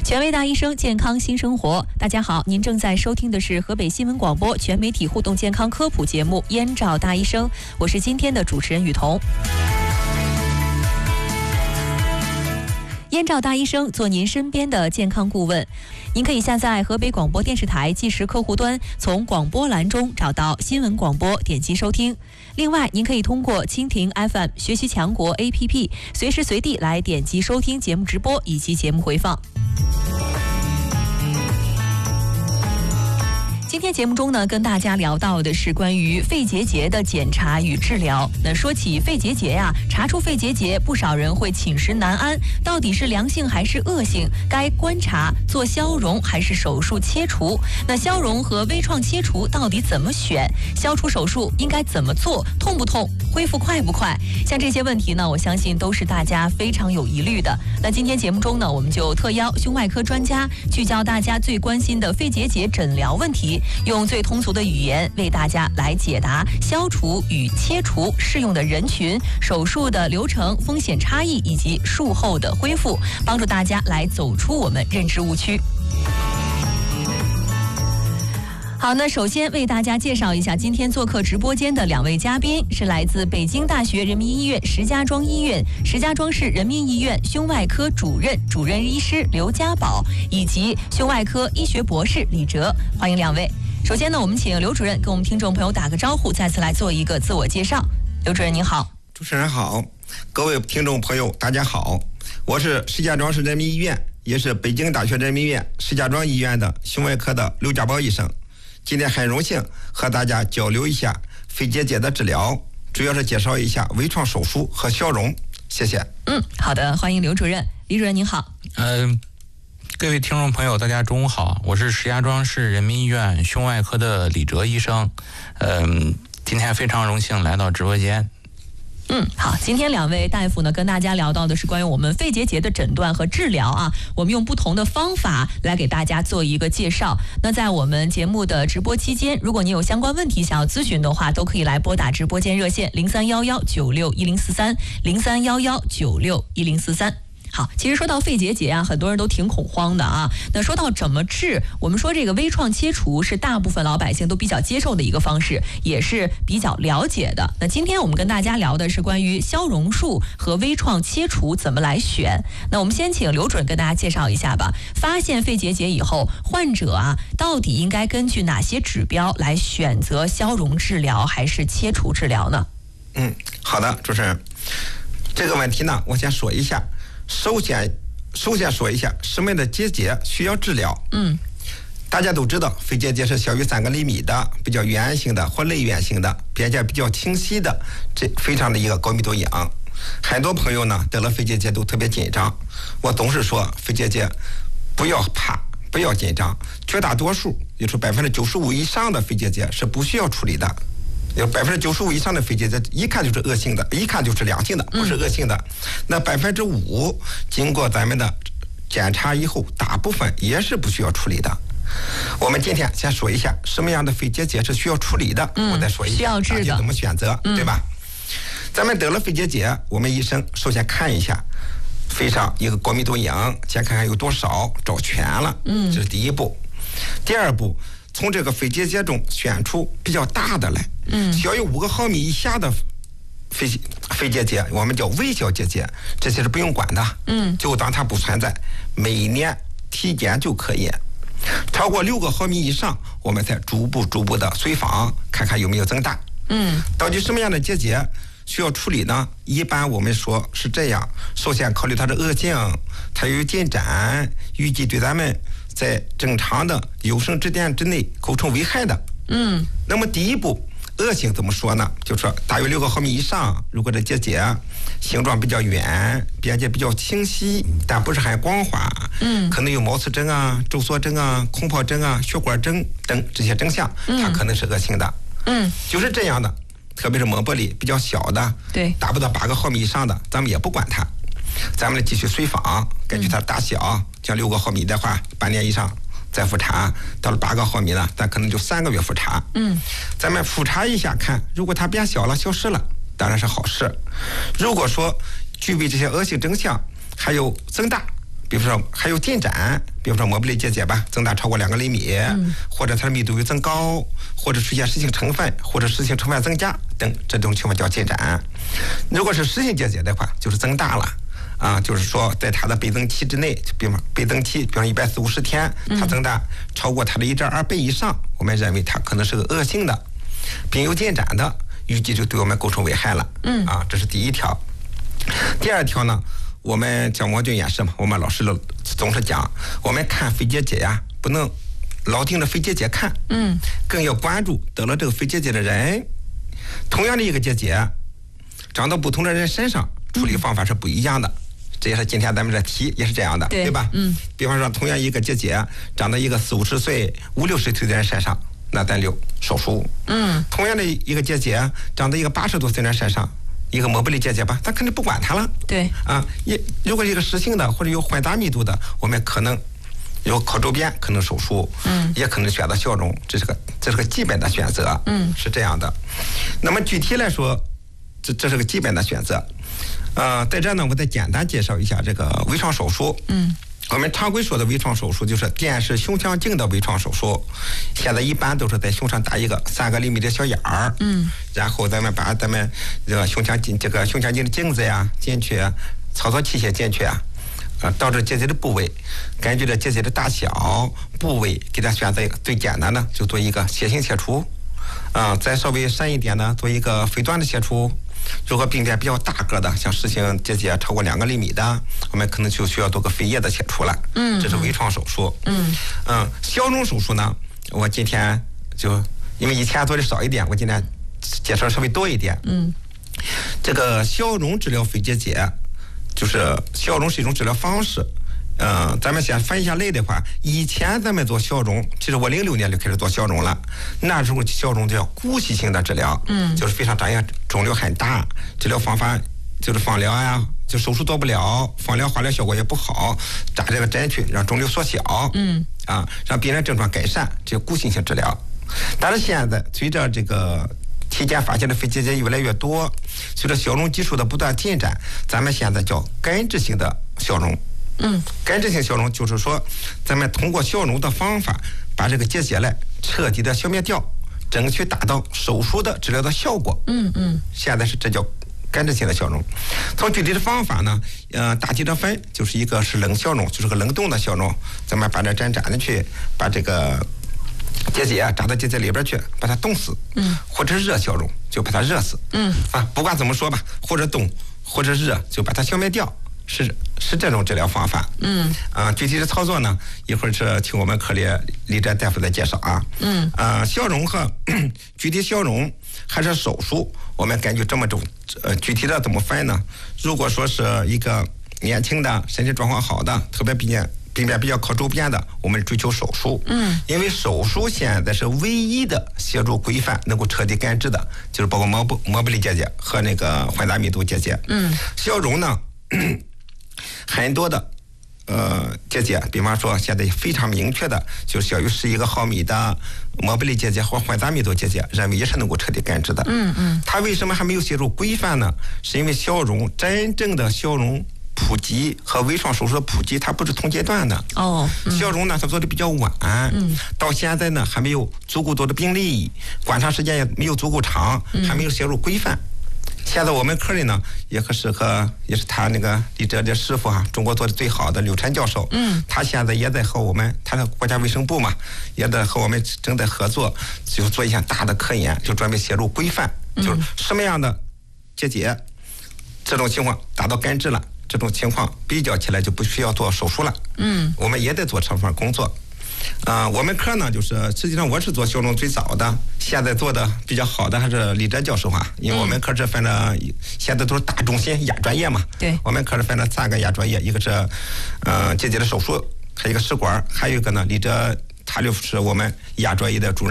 权威大医生，健康新生活。大家好，您正在收听的是河北新闻广播全媒体互动健康科普节目《燕赵大医生》，我是今天的主持人雨桐。燕赵大医生，做您身边的健康顾问。您可以下载河北广播电视台即时客户端，从广播栏中找到新闻广播，点击收听。另外，您可以通过蜻蜓 FM、学习强国 APP， 随时随地来点击收听节目直播以及节目回放。今天节目中呢，跟大家聊到的是关于肺结节的检查与治疗。那说起肺结节呀，查出肺结节，不少人会寝食难安，到底是良性还是恶性？该观察做消融还是手术切除？那消融和微创切除到底怎么选？消除手术应该怎么做？痛不痛？恢复快不快？像这些问题呢，我相信都是大家非常有疑虑的。那今天节目中呢，我们就特邀胸外科专家，聚焦大家最关心的肺结节诊疗问题，用最通俗的语言为大家来解答消除与切除适用的人群、手术的流程、风险差异以及术后的恢复，帮助大家来走出我们认知误区。好，那首先为大家介绍一下今天做客直播间的两位嘉宾，是来自北京大学人民医院石家庄医院、石家庄市人民医院胸外科主任医师刘家宝，以及胸外科医学博士李哲，欢迎两位。首先呢，我们请刘主任跟我们听众朋友打个招呼，再次来做一个自我介绍。刘主任您好。 主持人好，各位听众朋友大家好，我是石家庄市人民医院，也是北京大学人民医院石家庄医院的胸外科的刘家宝医生。今天很荣幸和大家交流一下肺结节的治疗，主要是介绍一下微创手术和消融。谢谢。 好的，欢迎刘主任。李主任您好。 各位听众朋友大家中午好，我是石家庄市人民医院胸外科的李哲医生。今天非常荣幸来到直播间。 好，今天两位大夫呢跟大家聊到的是关于我们肺结节的诊断和治疗啊，我们用不同的方法来给大家做一个介绍。那在我们节目的直播期间，如果您有相关问题想要咨询的话，都可以来拨打直播间热线0311961043，0311961043。好，其实说到肺结节啊，很多人都挺恐慌的啊。那说到怎么治，我们说这个微创切除是大部分老百姓都比较接受的一个方式，也是比较了解的。那今天我们跟大家聊的是关于消融术和微创切除怎么来选。那我们先请刘主任跟大家介绍一下吧。发现肺结节以后，患者啊到底应该根据哪些指标来选择消融治疗还是切除治疗呢？ 好的，主持人，这个问题呢，我先说一下。首先说一下什么样的结节需要治疗。大家都知道肺结节是小于3个厘米的，比较圆形的或类圆形的，边界比较清晰的，这非常的一个高密度样。很多朋友呢得了肺结节都特别紧张，我总是说肺结节不要怕，不要紧张，绝大多数也就是95%以上的肺结节是不需要处理的。有95%以上的肺结节一看就是恶性的，一看就是良性的，不是恶性的。那5%经过咱们的检查以后，大部分也是不需要处理的。我们今天先说一下什么样的肺结节是需要处理的，我再说一下大家怎么选择，对吧？咱们得了肺结节，我们医生首先看一下肺上一个高密度影，先看看有多少，找全了，这是第一步。第二步，从这个肺结节中选出比较大的来，小于5个毫米以下的肺结节，我们叫微小结节，这些是不用管的，就当它不存在，每年体检就可以。超过6个毫米以上，我们才逐步的随访，看看有没有增大。到底什么样的结节需要处理呢？一般我们说是这样，首先考虑它的恶性，它有进展，预计对咱们在正常的有生之年之内构成危害的。那么第一步，恶性怎么说呢？就是说大约6个毫米以上，如果这结节形状比较圆，边界比较清晰，但不是很光滑，可能有毛刺症啊、皱缩症啊、空泡症啊、血管症等这些征象，它可能是恶性的。就是这样的，特别是膜玻璃比较小的， 对， 达不到8个毫米以上的，咱们也不管它，咱们继续随访，根据它大小，像6个毫米的话，半年以上再复查，到了8个毫米呢，咱可能就3个月复查。咱们复查一下看，如果它变小了、消失了，当然是好事。如果说具备这些恶性征象，还有增大， 比如说还有进展，比如说膜不里结节吧，增大超过2个厘米，或者它的密度有增高，或者出现湿性成分，或者湿性成分增加等，这种情况叫进展。如果是湿性结节的话，就是增大了。就是说，在它的倍增期之内，比方倍增期，比方140-50天，它增大超过它的1.2倍以上，我们认为它可能是个恶性的，并有进展的，预计就对我们构成危害了。这是第一条。第二条呢，我们角膜菌眼视嘛，我们老师总是讲，我们看肺结节呀，不能老盯着肺结节看，更要关注得了这个肺结节的人。同样的一个结节，长到不同的人身上，处理方法是不一样的。这也是今天咱们这题也是这样的，对吧？比方说，同样一个结节长到一个40-50岁、50-60岁的人身上，那咱就手术。同样的一个结节长到一个80多岁的人身上，一个膜不里结节吧，咱肯定不管它了。 对。 如果是一个湿性的或者有混杂密度的，我们可能有靠周边，可能手术，也可能选择消融，这是个基本的选择。是这样的。那么具体来说，这是个基本的选择。在这呢，我再简单介绍一下这个微创手术。我们常规说的微创手术就是电视胸腔镜的微创手术，现在一般都是在胸上打一个3个厘米的小眼儿，然后咱们把咱们这个胸腔镜的镜子呀进去，操作器械进去到这结节的部位，根据这结节的大小部位，给它选择最简单的就做一个楔形切除，再稍微深一点呢，做一个飞端的切除。如果病变比较大个的，像湿性结节超过2个厘米的，我们可能就需要做个肺叶的切除了。这是微创手术。消融手术呢，我今天就因为以前做的少一点，我今天介绍稍微多一点。这个消融治疗肺结节，就是消融是一种治疗方式。咱们先分一下类的话，以前咱们做消融，其实我06年就开始做消融了。那时候消融叫姑息性的治疗，就是非常专业，肿瘤很大，治疗方法就是放疗呀，就手术做不了，放疗化疗效果也不好，扎这个针去让肿瘤缩小，让病人症状改善，这叫姑息性治疗。但是现在随着这个体检发现的肺结节越来越多，随着消融技术的不断进展，咱们现在叫根治性的消融。根治性消融就是说，咱们通过消融的方法，把这个结节来彻底的消灭掉，争取达到手术的治疗的效果。现在这叫根治性的消融。从具体的方法呢，大体的分就是一个是冷消融，就是个冷冻的消融，咱们把这针扎进去，把这个结节扎到结节里边去，把它冻死。或者热消融，就把它热死。不管怎么说吧，或者冻或者热，就把它消灭掉。是这种治疗方法。具体的操作呢，一会儿是请我们科里李哲大夫再介绍消融和具体消融还是手术，我们根据这么种具体的怎么分呢？如果说是一个年轻的身体状况好的，特别病变比较靠周边的，我们追求手术。因为手术现在是唯一的协助规范能够彻底根治的，就是包括膜不里结节和那个混杂密度结节。消融呢，很多的结节，比方说现在非常明确的，就小于11毫米的膜不里结节或混杂密度结节，认为也是能够彻底根治的。它为什么还没有写入规范呢？是因为消融真正的消融普及和微创手术的普及，它不是同阶段的。消融呢，它做的比较晚，到现在呢还没有足够多的病例，观察时间也没有足够长，还没有写入规范。现在我们科里呢，也是他那个李哲的师傅中国做的最好的柳晨教授。他现在也在和我们，他的国家卫生部嘛，也在和我们正在合作，就做一项大的科研，就专门写入规范，就是什么样的结节，这种情况达到根治了，这种情况比较起来就不需要做手术了。我们也得做这份工作。我们科呢，就是实际上我是做消融最早的，现在做的比较好的还是李哲教授因为我们科这分了，现在都是大中心亚专业嘛。 对， 我们科是分了3个亚专业，一个是结节的手术，还有一个试管，还有一个呢，李哲他就是我们亚专业的主任。